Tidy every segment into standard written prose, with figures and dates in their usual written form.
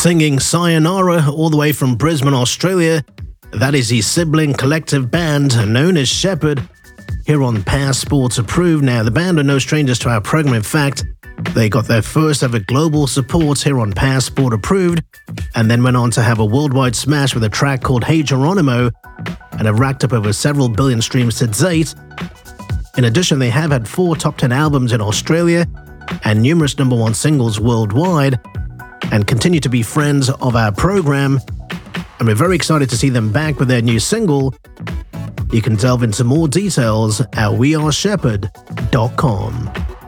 Singing Sayonara all the way from Brisbane, Australia. That is his sibling collective band known as Shepherd, here on Passport Approved. Now, the band are no strangers to our program. In fact, they got their first ever global support here on Passport Approved, and then went on to have a worldwide smash with a track called Hey Geronimo, and have racked up over several billion streams to date. In addition, they have had 4 top 10 albums in Australia and numerous #1 singles worldwide, and continue to be friends of our program. And we're very excited to see them back with their new single. You can delve into more details at weareshepherd.com.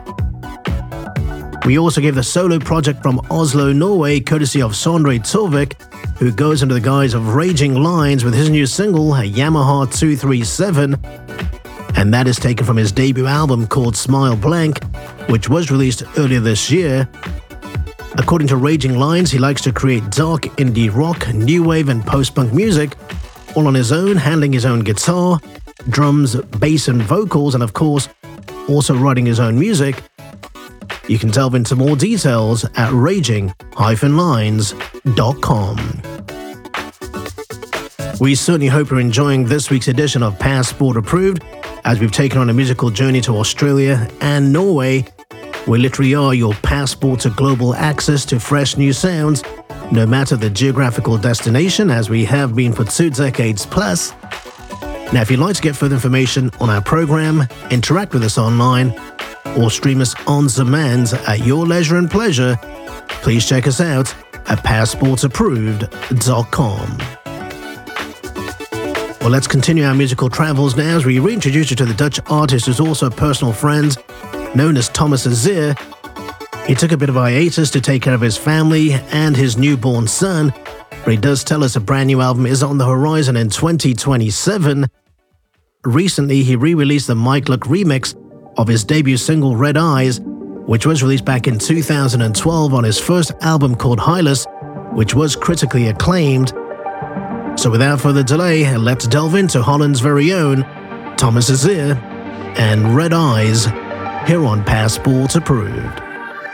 We also gave the solo project from Oslo, Norway, courtesy of Sondre Torvik, who goes under the guise of Raging Lines with his new single, Yamaha 237, and that is taken from his debut album called Smile Blank, which was released earlier this year. According to Raging Lines, he likes to create dark indie rock, new wave and post-punk music, all on his own, handling his own guitar, drums, bass and vocals, and of course, also writing his own music. You can delve into more details at raging-lines.com. We certainly hope you're enjoying this week's edition of Passport Approved, as we've taken on a musical journey to Australia and Norway. We literally are your passport to global access to fresh new sounds, no matter the geographical destination, as we have been for 2 decades plus. Now, if you'd like to get further information on our program, interact with us online, or stream us on demand at your leisure and pleasure, please check us out at passportapproved.com. Well, let's continue our musical travels now as we reintroduce you to the Dutch artist who's also a personal friend, known as Thomas Azir. He took a bit of hiatus to take care of his family and his newborn son, but he does tell us a brand new album is on the horizon in 2027. Recently, he re-released the Mike Luck remix of his debut single Red Eyes, which was released back in 2012 on his first album called Hylas, which was critically acclaimed. So without further delay, let's delve into Holland's very own Thomas Azir and Red Eyes, here on Passport Approved.